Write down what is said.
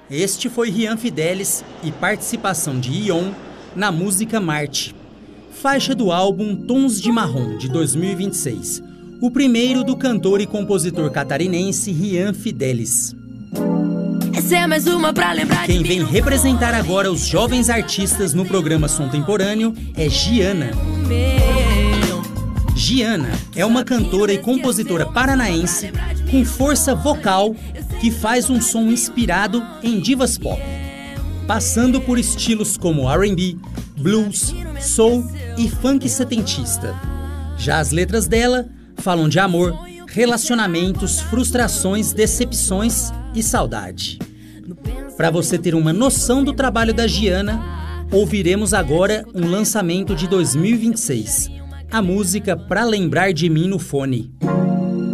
Este foi Rian Fidelis e participação de Ion na música Marte, faixa do álbum Tons de Marrom, de 2026, o primeiro do cantor e compositor catarinense Rian Fidelis. Essa é mais uma pra lembrar. Quem vem representar agora os jovens artistas no programa Som Temporâneo é Giana. Giana é uma cantora e compositora paranaense com força vocal que faz um som inspirado em divas pop, passando por estilos como R&B, blues, soul e funk setentista. Já as letras dela falam de amor, relacionamentos, frustrações, decepções e saudade. Para você ter uma noção do trabalho da Giana, ouviremos agora um lançamento de 2026, a música Pra Lembrar de Mim no Fone.